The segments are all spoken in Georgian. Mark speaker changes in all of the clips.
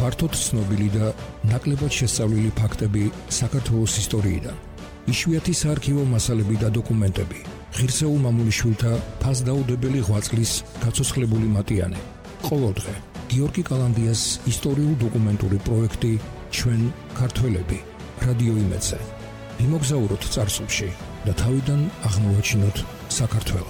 Speaker 1: ფართოდ ცნობილი და ნაკლებად შესწავლილი ფაქტები საქართველოს ისტორიიდან. იშვიათი საარქივო მასალები და დოკუმენტები. ღირსეულ მამულიშვილთა ფასდაუდებელი ღვაწლის გაცოცხლებული მატიანე. ყოველდღე გიორგი კალანდიას ისტორიულ-დოკუმენტური პროექტი ჩვენ ქართველები რადიო იმედზე. ვიმოგზაუროთ წარსულში და თავიდან აღმოვაჩინოთ საქართველო.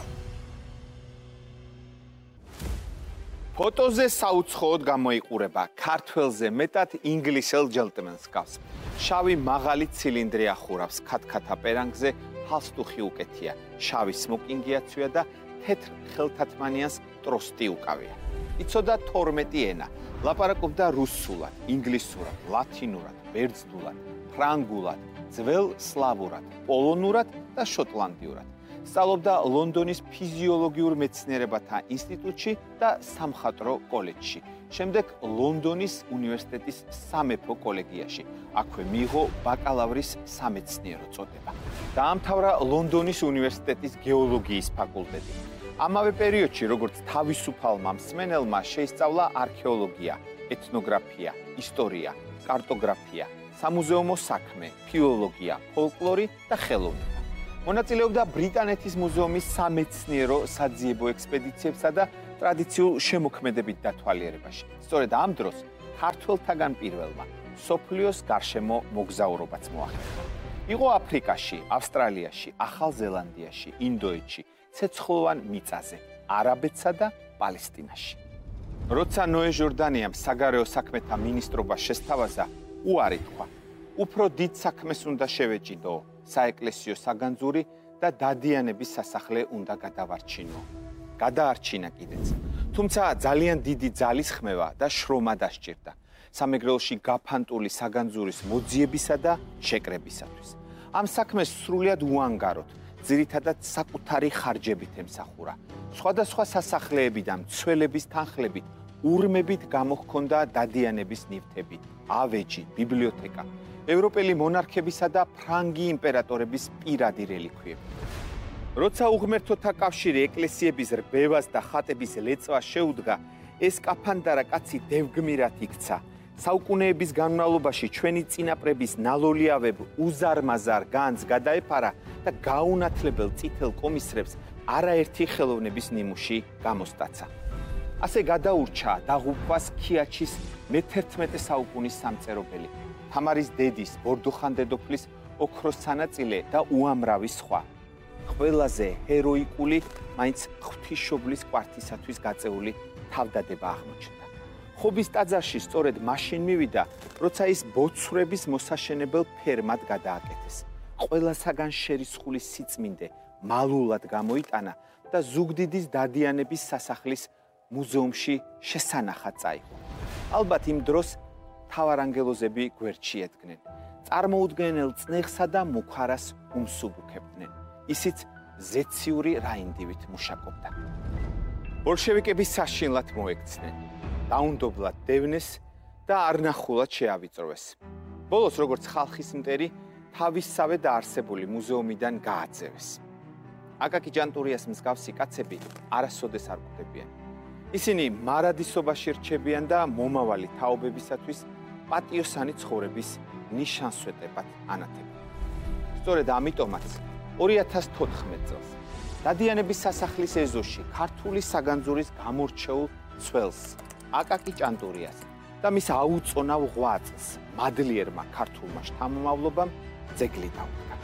Speaker 2: ფოტოზე საუცხოოდ გამოიყურება ქართველზე მეტად ინგლისელ ჯელტმენს გავს. შავი მაღალი ცილინდრი ახურავს ქათქათა პერანგზე, ჰალსტუხი უკეთია, შავი სმოკინგი აცვია და თეთრ ხელთათმანიანს ტროსტი უკავია. იცოდა 12 ენა, ლაპარაკობდა რუსულად, ინგლისურად, ლათინურად, ბერძნულად, ფრანგულად, ძველ სლავურად, პოლონურად და შოტლანდიურად. სწავლობდა ლონდონის ფიზიოლოგიურ მეცნიერებათა ინსტიტუტში და სამხატვრო კოლეჯში. შემდეგ ლონდონის უნივერსიტეტის სამეფო კოლეგიაში. აქვე მიიღო ბაკალავრის სამეცნიერო წოდება. დაამთავრა ლონდონის უნივერსიტეტის გეოლოგიის ფაკულტეტი. ამავე პერიოდში, როგორც თავისუფალმა მსმენელმა, შეისწავლა არქეოლოგია, ეთნოგრაფია, ისტორია, კარტოგრაფია, სამუზეუმო საქმე, ფილოლოგია, ფოლკლორი და ხელოვნება. მონაწილეობდა ბრიტანეთის მუზეუმის სამეცნიერო საძიებო ექსპედიციებსა და ტრადიციულ შემოქმედებით დათვალიერებაში. სწორედ ამ დროს ქართველთაგან პირველმა მსოფლიოს გარშემო მოგზაურობაც მოახერხა. იყო აფრიკაში, ავსტრალიაში, ახალ ზელანდიაში, ინდოეთში, ცეცხლოვან მიწაზე, არაბეთსა და პალესტინაში. როცა ნოე ჟორდანიამ საგარეო საქმეთა მინისტრობა შესთავაზა, უარი თქვა. უფრო დიდ საქმეს უნდა შევეჭიდო. საეკლესიო საგანძური და დადიანების სასახლე უნდა გადავარჩინო. გადაარჩინა კიდეც. თუმცა ძალიან დიდი ძალის ხმევა და შრომა დასჭირდა. სამეგრელოში გაფანტული საგანძურის მოძიებისა და შეკრებისათვის. ამ საქმეს სრულიად უანგაროდ, ძირითადად საკუთარი ხარჯებით ემსახურა. სხვადასხვა სასახლეები და მცველების თანხლებით, ურმებით გამოჰქონდა დადიანების ნივთები, ავეჯი, ბიბლიოთეკა. ევროპელი მონარქებისა და ფრანგი იმპერატორების პირადი რელიქვიები. როცა უღმერთოთა კავშირი ეკლესიების რბევას და ხატების ლეწვას შეუდგა, ეს კაფანდარა კაცი დევგმირად იქცა. საუკუნეების განმავლობაში ჩვენი წინაპრების ნალოლიავებ უზარმაზარ განძს გადაეფარა და გაუნათლებელ წითელ კომისრებს არაერთი ხელოვნების ნიმუში გამოსტაცა. ასე გადაურჩა დაღუპვას ქიაჩის მე-11 საუკუნის სამწერობელი. თამარის დედის, ბორდოხან დედოფლის ოქროს სანაწილე და უამრავი სხვა. ყველაზე ჰეროიკული, მაინც ღვთისმშობლის კვართისათვის გაწეული თავდადება აღმოჩნდა. ხობის ტაძარში სწორედ მაშინ მივიდა, როცა ის ბოცვრების მოსაშენებელ ფერმად გადააკეთეს. ყველასაგან შერისხული სიწმინდე მალულად გამოიტანა და ზუგდიდის დადიანების სასახლის მუზეუმში შესანახად წაიღო. ალბათ იმ დროს თავარანგელოზები გვერდში ედგნენ. წარმოუდგენელ წნეხსა და მუქარას უმსუბუქებდნენ. ისიც ზეციური რაინდივით მუშაკობდა. ბოლშევიკები საშინლად მოექცნენ. დაუნდობლად დევნეს და არნახულად შეავიწროვეს. ბოლოს, როგორც ხალხის მტერი, თავისსავე დაარსებული მუზეუმიდან გააძევეს. აკაკი ჭანტურიას მსგავსი კაცები არასოდეს არ გვხვდებიან. ისინი მარადისობაში რჩებიან და მომავალი თაობებისათვის პატიოსანი ცხოვრების ნიშანსვეტებად ანათებენ. სწორედ ამიტომაც 2014 წელს დადიანების სასახლის ეზოში ქართული საგანძურის გამორჩეულ ცველს აკაკი ჭანტურიას და მის აუწონავ ღვაწლს მადლიერმა ქართულმა შთამომავლობამ ძეგლი დაუდგა.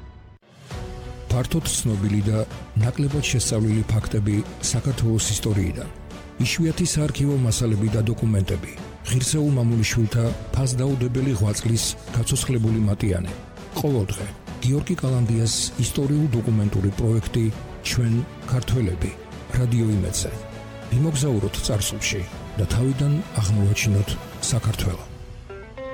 Speaker 1: ფართოდ ცნობილი და ნაკლებად შესწავლილი ფაქტები საქართველოს ისტორიიდან. იშვიათი საარქივო მასალები და დოკუმენტები. ღირსეულ მამულიშვილთა ფასდაუდებელი ღვაწლის გაცოცხლებული მატიანე. ყოველდღე გიორგი კალანდიას ისტორიულ-დოკუმენტური პროექტი ჩვენ ქართველები რადიო იმედზე. ვიმოგზაუროთ წარსულში და თავიდან აღმოვაჩინოთ საქართველო.